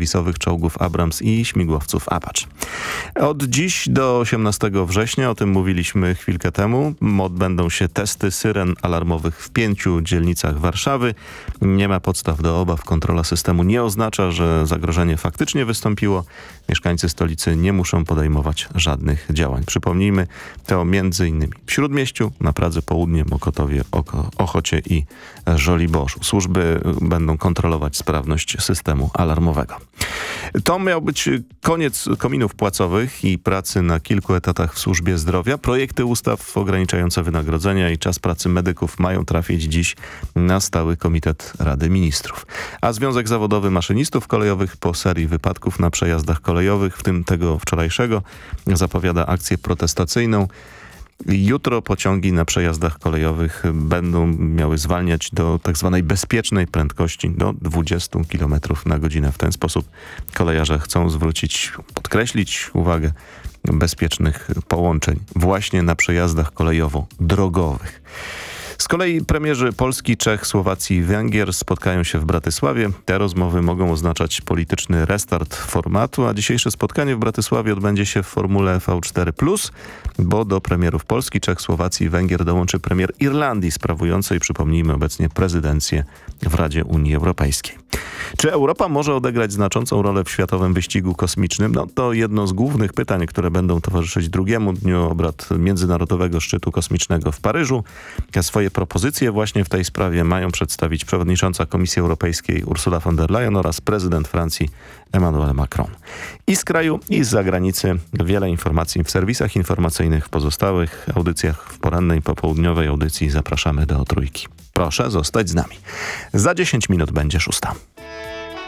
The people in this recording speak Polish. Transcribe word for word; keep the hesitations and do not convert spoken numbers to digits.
serwisowych czołgów Abrams i śmigłowców Apache. Od dziś do osiemnastego września, o tym mówiliśmy chwilkę temu, odbędą się testy syren alarmowych w pięciu dzielnicach Warszawy. Nie ma podstaw do obaw. Kontrola systemu nie oznacza, że zagrożenie faktycznie wystąpiło. Mieszkańcy stolicy nie muszą podejmować żadnych działań. Przypomnijmy, to między innymi w Śródmieściu, na Pradze Południe, Mokotowie, Oko, Ochocie i Żoliborzu. Służby będą kontrolować sprawność systemu alarmowego. To miał być koniec kominów płacowych i pracy na kilku etatach w służbie zdrowia. Projekty ustaw ograniczające wynagrodzenia i czas pracy medyków mają trafić dziś na stały komitet Rady Ministrów. A Związek Zawodowy Maszynistów Kolejowych po serii wypadków na przejazdach kolejowych, w tym tego wczorajszego, zapowiada akcję protestacyjną. Jutro pociągi na przejazdach kolejowych będą miały zwalniać do tak zwanej bezpiecznej prędkości do dwudziestu kilometrów na godzinę. W ten sposób kolejarze chcą zwrócić, podkreślić uwagę bezpiecznych połączeń właśnie na przejazdach kolejowo-drogowych. Z kolei premierzy Polski, Czech, Słowacji i Węgier spotkają się w Bratysławie. Te rozmowy mogą oznaczać polityczny restart formatu, a dzisiejsze spotkanie w Bratysławie odbędzie się w formule V cztery plus, bo do premierów Polski, Czech, Słowacji i Węgier dołączy premier Irlandii, sprawującej, przypomnijmy, obecnie prezydencję w Radzie Unii Europejskiej. Czy Europa może odegrać znaczącą rolę w światowym wyścigu kosmicznym? No to jedno z głównych pytań, które będą towarzyszyć drugiemu dniu obrad Międzynarodowego Szczytu Kosmicznego w Paryżu. Swoje propozycje właśnie w tej sprawie mają przedstawić przewodnicząca Komisji Europejskiej Ursula von der Leyen oraz prezydent Francji Emmanuel Macron. I z kraju, i z zagranicy wiele informacji w serwisach informacyjnych, w pozostałych audycjach, w porannej, popołudniowej audycji zapraszamy do Trójki. Proszę zostać z nami. Za dziesięć minut będzie szósta.